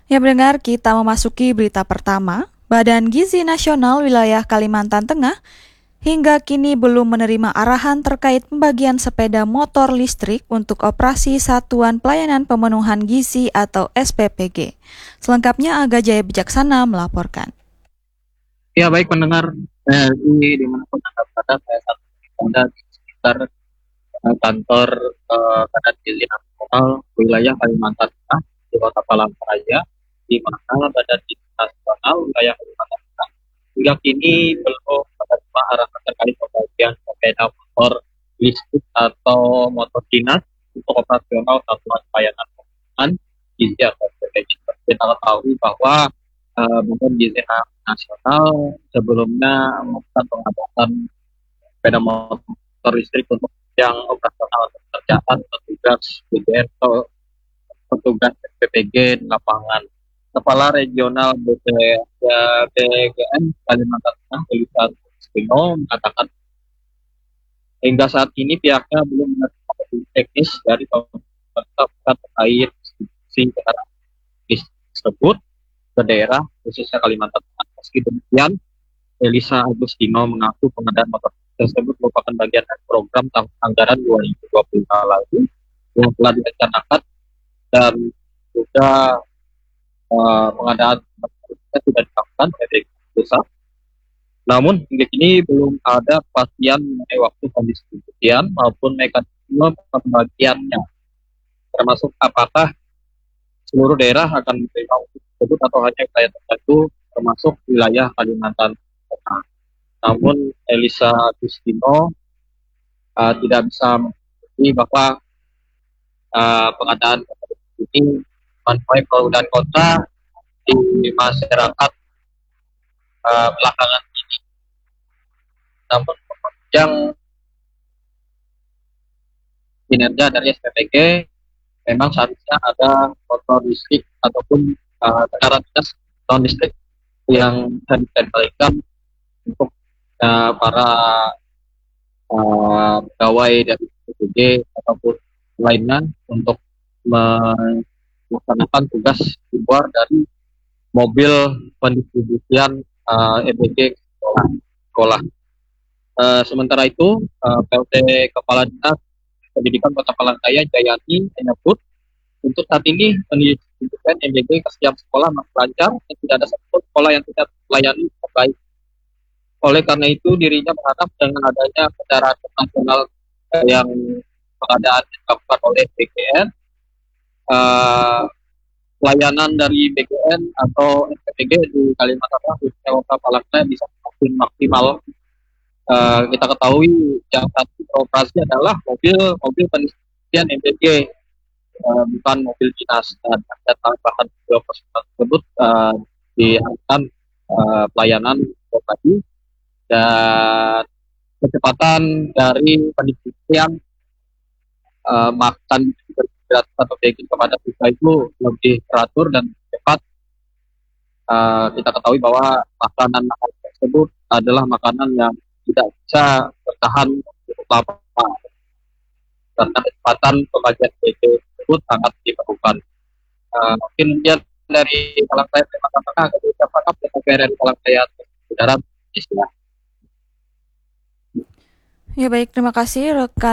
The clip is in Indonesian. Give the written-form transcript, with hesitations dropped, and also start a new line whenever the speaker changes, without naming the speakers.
Ya pendengar, kita memasuki berita pertama. Badan Gizi Nasional Wilayah Kalimantan Tengah hingga kini belum menerima arahan terkait pembagian sepeda motor listrik untuk operasi Satuan Pelayanan Pemenuhan Gizi atau SPPG. Selengkapnya Aga Jaya Bijaksana melaporkan.
Ya baik pendengar, ini dimanapun Anda berada, saya saat ini berada di sekitar kantor Badan Gizi Nasional Wilayah Kalimantan Tengah di Kota Palangkaraya, di mana Badan Gizi Nasional Wilayah Kalimantan Tengah hingga kini belum menerima arahan terkait pembagian sepeda motor listrik atau motor dinas untuk operasional Satuan Pelayanan Pemenuhan Gizi atau SPPG. Kita ketahui bahwa Badan Gizi Nasional sebelumnya melakukan pengadaan sepeda motor listrik untuk yang operasional atau pekerjaan petugas BGN atau petugas SPPG di lapangan. Kepala Regional BGN Kalimantan Tengah, Elisa Agustino, mengatakan hingga saat ini pihaknya belum menerima petunjuk teknis dari pemerintah terkait distribusi kendaraan listrik tersebut ke daerah khususnya Kalimantan Tengah. Meski demikian, Elisa Agustino mengaku pengadaan motor tersebut merupakan bagian dari program tahun anggaran 2025 lalu yang telah direncanakan dan juga pengadaan motor sudah dilakukan oleh desa. Namun hingga kini belum ada kepastian mengenai waktu pendistribusian maupun mekanisme pembagiannya, termasuk apakah seluruh daerah akan menerima untuk tersebut atau hanya wilayah tertentu termasuk wilayah Kalimantan Tengah. Namun Elisa Agustino tidak bisa mengakui bahwa pengadaan ini menuai pro dan kontra di masyarakat belakangan ini. Namun yang kinerja dari SPPG memang seharusnya ada motor listrik ataupun kendaraan dinas non listrik yang bisa ditempelkan untuk para pegawai dari SPPG ataupun lainnya untuk melaksanakan tugas di luar dari mobil pendistribusian EBG sekolah. Sementara itu, PLT Kepala Dinas Pendidikan Kota Palangkaraya Jayani menyebut untuk saat ini pendidikan MBG ke setiap sekolah masih lancar dan tidak ada satu sekolah yang tidak melayani baik. Oleh karena itu dirinya berharap dengan adanya kendaraan nasional yang pengadaan dilakukan oleh BGN, pelayanan dari BGN atau SPPG di Kalimantan Tengah khususnya Kota Palangkaraya bisa semakin maksimal. Kita ketahui yang satu beroperasi adalah mobil pendistribusian MBG, bukan mobil dinas, dan ada tambahan operasional tersebut diangkat pelayanan tadi dan kecepatan dari pendistribusian makan berat atau daging kepada siswa itu lebih teratur dan cepat. Kita ketahui bahwa makanan tersebut adalah makanan yang tidak bisa bertahan cukup lama karena kecepatan pembagian BG tersebut sangat diperlukan. Mungkin dia dari Palangkaraya Kalimantan Tengah ke Jakarta ke KRN Palangkaraya Darat.
Ya baik, terima kasih rekan